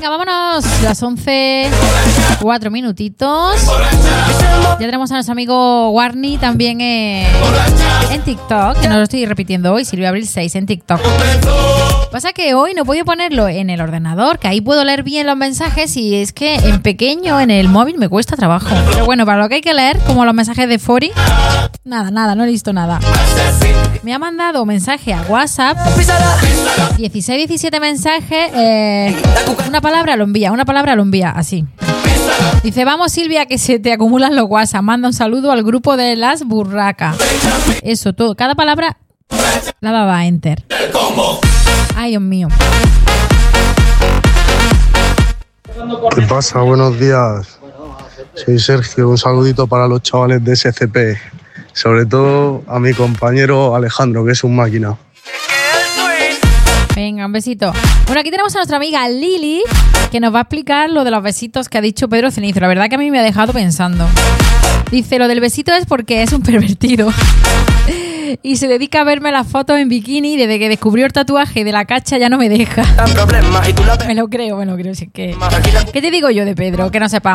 Venga, vámonos. Las 11, 4 minutitos. Ya tenemos a nuestro amigo Warney también en TikTok, que no lo estoy repitiendo hoy, Silvia Abril 6 en TikTok. Pasa que hoy no he podido ponerlo en el ordenador, que ahí puedo leer bien los mensajes y es que en pequeño, en el móvil, me cuesta trabajo. Pero bueno, para lo que hay que leer, como los mensajes de Fori, nada, no he visto nada. Me ha mandado un mensaje a WhatsApp, 16, 17 mensajes, una palabra lo envía, así. Dice, vamos Silvia, que se te acumulan los WhatsApp, manda un saludo al grupo de las burracas. Eso, todo, cada palabra la daba a enter. Ay, Dios mío. ¿Qué pasa? Buenos días. Soy Sergio, un saludito para los chavales de SCP. Sobre todo a mi compañero Alejandro, que es un máquina. Venga, un besito. Bueno, aquí tenemos a nuestra amiga Lili, que nos va a explicar lo de los besitos que ha dicho Pedro Cenizo. La verdad que a mí me ha dejado pensando. Dice, lo del besito es porque es un pervertido. Y se dedica a verme las fotos en bikini. Desde que descubrió el tatuaje de la cacha ya no me deja. Me lo creo. Si es que... ¿Qué te digo yo de Pedro? Que no sepa.